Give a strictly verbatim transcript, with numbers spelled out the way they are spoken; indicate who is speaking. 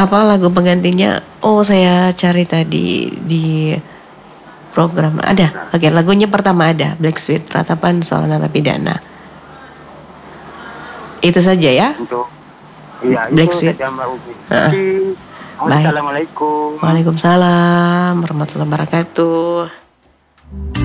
Speaker 1: Apa lagu penggantinya? Oh, saya cari tadi di program. Ada. Oke, lagunya pertama ada Black Sweet, Ratapan Seorang Narapidana. Itu saja ya.
Speaker 2: Untuk iya
Speaker 1: Black
Speaker 2: itu
Speaker 1: Sweet.
Speaker 2: saja Mbak Ugi.
Speaker 1: Uh,
Speaker 2: Baik.
Speaker 1: baik.
Speaker 2: Assalamualaikum.
Speaker 1: Waalaikumsalam warahmatullahi wabarakatuh.